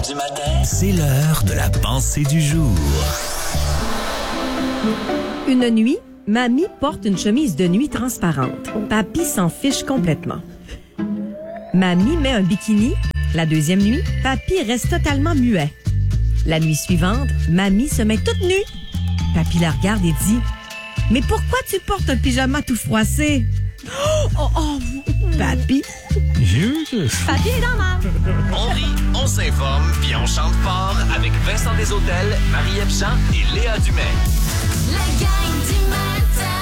du matin, c'est l'heure de la pensée du jour. Une nuit, Mamie porte une chemise de nuit transparente. Papy s'en fiche complètement. Mamie met un bikini. La deuxième nuit, Papy reste totalement muet. La nuit suivante, Mamie se met toute nue. Papy la regarde et dit « Mais pourquoi tu portes un pyjama tout froissé? » Papy. Papy est dans ma... On rit, on s'informe, puis on chante fort avec Vincent Desautels, Marie-Ève Jean et Léa Dumais. La gang du matin.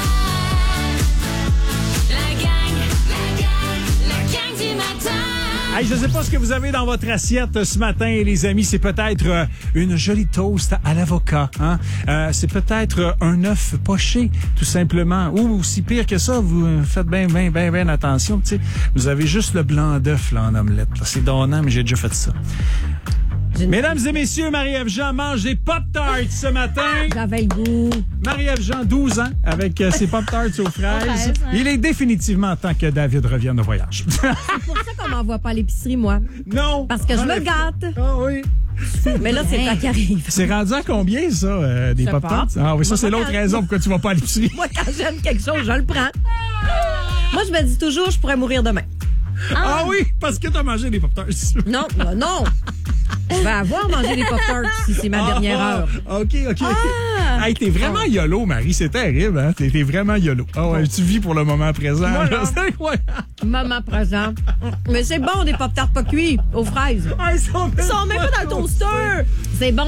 La gang du matin. Hey, je ne sais pas ce que vous avez dans votre assiette ce matin, les amis. C'est peut-être une jolie toast à l'avocat. Hein? C'est peut-être un œuf poché, tout simplement. Ou si pire que ça, vous faites bien attention. T'sais. Vous avez juste le blanc d'œuf là, en omelette. Là. C'est donnant, mais j'ai déjà fait ça. Mesdames et messieurs, Marie-Ève Jean mange des Pop-Tarts ce matin. J'avais le goût. Marie-Ève Jean, 12 ans, avec ses Pop-Tarts aux fraises. Il est définitivement temps que David revienne au voyage. C'est pour ça qu'on m'envoie pas à l'épicerie, moi. Non! Parce que je me gâte. Ah oui! Mais là, c'est pas qui arrive. C'est rendu à combien, ça, des Pop-Tarts? Ah oui, ça, c'est l'autre raison pourquoi tu vas pas à l'épicerie. Moi, quand j'aime quelque chose, je le prends. Moi, je me dis toujours, je pourrais mourir demain. Ah oui, parce que t'as mangé des Pop-Tarts. Non. Je vais avoir mangé des Pop-Tarts si c'est ma dernière heure. OK. Hey, t'es vraiment YOLO, Marie. C'est terrible, hein? T'es vraiment YOLO. Ah ouais, tu vis pour le moment présent. Voilà. C'est incroyable. Moment présent. Mais c'est bon, des Pop-Tarts pas cuits, aux fraises. Ah, ils sont même pas dans le toaster. C'est bon.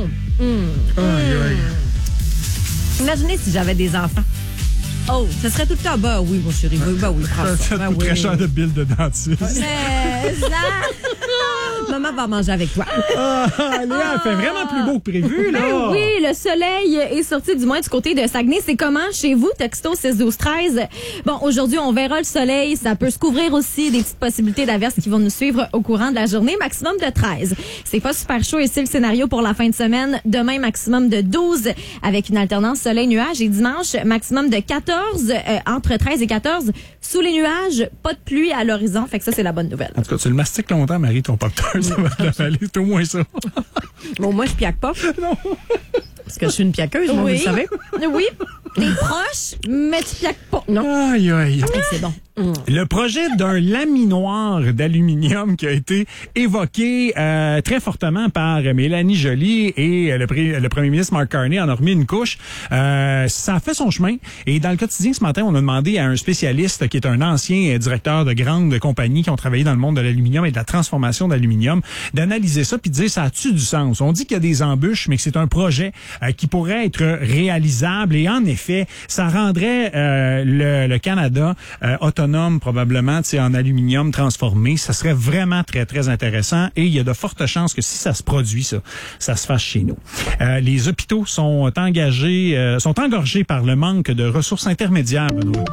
Imaginez si j'avais des enfants. Oh, ça serait tout le temps, bah oui, mon chéri, oui, prends Ça te coûte très cher de billes de dentiste. Mais ça... Maman va manger avec toi. Léa, elle fait vraiment plus beau que prévu, là. Ben oui, le soleil est sorti du moins du côté de Saguenay. C'est comment chez vous, texto 6-12-13? Bon, aujourd'hui, on verra le soleil. Ça peut se couvrir aussi des petites possibilités d'averses qui vont nous suivre au courant de la journée. Maximum de 13. C'est pas super chaud ici le scénario pour la fin de semaine. Demain, maximum de 12 avec une alternance soleil-nuage. Et dimanche, maximum de 14, entre 13 et 14. Sous les nuages, pas de pluie à l'horizon. Fait que ça, c'est la bonne nouvelle. En tout cas, tu le mastiques longtemps, Marie, ton Pop-Tart. Ça va te aller, c'est au moins ça. Bon, moi, je piaque pas. Non. Parce que je suis une piaqueuse, moi, vous le savez. Oui, t'es proche, mais tu plaques pas. Non. Aïe. C'est bon. Le projet d'un laminoir d'aluminium qui a été évoqué très fortement par Mélanie Joly et le premier ministre Mark Carney en a remis une couche. Ça a fait son chemin. Et dans le quotidien ce matin, on a demandé à un spécialiste qui est un ancien directeur de grandes compagnies qui ont travaillé dans le monde de l'aluminium et de la transformation d'aluminium d'analyser ça puis de dire ça a-tu du sens. On dit qu'il y a des embûches, mais que c'est un projet qui pourrait être réalisable. Et en effet, ça rendrait le Canada autonome probablement en aluminium transformé. Ça serait vraiment très, très intéressant et il y a de fortes chances que si ça se produit, ça se fasse chez nous. Les hôpitaux sont engorgés par le manque de ressources intermédiaires, Benoît.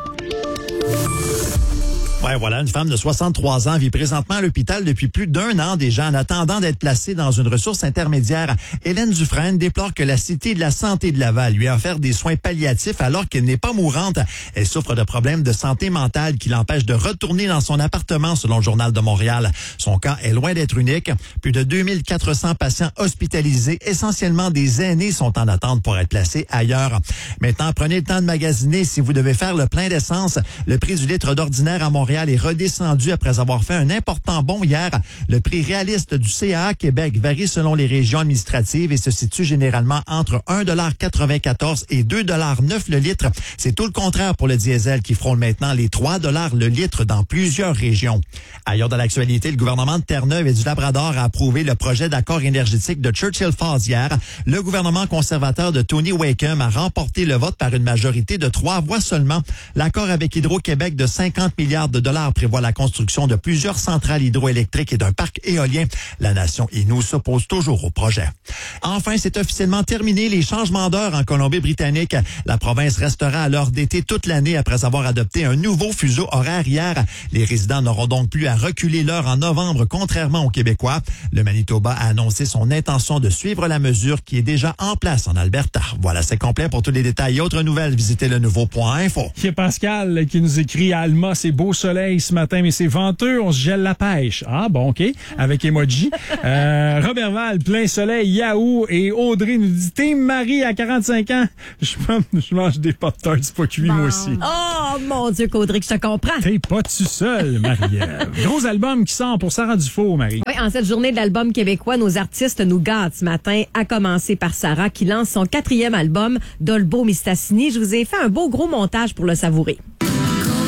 Ouais, voilà, une femme de 63 ans vit présentement à l'hôpital depuis plus d'1 an déjà en attendant d'être placée dans une ressource intermédiaire. Hélène Dufresne déplore que la Cité de la santé de Laval lui a offert des soins palliatifs alors qu'elle n'est pas mourante. Elle souffre de problèmes de santé mentale qui l'empêchent de retourner dans son appartement selon le Journal de Montréal. Son cas est loin d'être unique. Plus de 2400 patients hospitalisés, essentiellement des aînés, sont en attente pour être placés ailleurs. Maintenant, prenez le temps de magasiner si vous devez faire le plein d'essence. Le prix du litre d'ordinaire à Montréal est redescendu après avoir fait un important bond hier. Le prix réaliste du CAA Québec varie selon les régions administratives et se situe généralement entre 1,94 et 2,09 le litre. C'est tout le contraire pour le diesel qui frôle maintenant les 3 le litre dans plusieurs régions. Ailleurs dans l'actualité, le gouvernement de Terre-Neuve et du Labrador a approuvé le projet d'accord énergétique de Churchill Falls hier. Le gouvernement conservateur de Tony Wakeham a remporté le vote par une majorité de 3 voix seulement. L'accord avec Hydro-Québec de 50 milliards de dollars prévoit la construction de plusieurs centrales hydroélectriques et d'un parc éolien. La nation Innu s'oppose toujours au projet. Enfin, c'est officiellement terminé les changements d'heure en Colombie-Britannique. La province restera à l'heure d'été toute l'année après avoir adopté un nouveau fuseau horaire hier. Les résidents n'auront donc plus à reculer l'heure en novembre, contrairement aux Québécois. Le Manitoba a annoncé son intention de suivre la mesure qui est déjà en place en Alberta. Voilà, c'est complet. Pour tous les détails et autres nouvelles, visitez le nouveau.info. Il y a Pascal qui nous écrit à Alma, c'est beau soleil soleil ce matin, mais c'est venteux, on se gèle la pêche. Ah bon, OK, avec emoji. Robertval, plein soleil, Yahoo! Et Audrey nous dit, t'es Marie à 45 ans. Je mange des Pop-Tarts pas cuits, moi aussi. Oh, mon Dieu, qu'Audrey, que je te comprends. T'es pas tout seul, Marie-Ève. Gros album qui sort pour Sarah Dufault, Marie. Oui, en cette journée de l'album québécois, nos artistes nous gâtent ce matin, à commencer par Sarah qui lance son 4e album, Dolbo Mistassini. Je vous ai fait un beau gros montage pour le savourer.